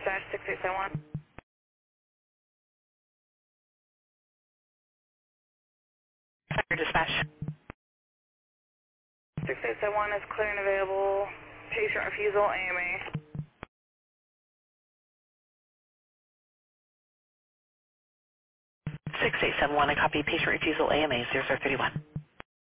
dispatch 6871. Fire dispatch. 6871 is clear and available. Patient refusal, AMA. 6871, I copy patient refusal AMA 0031.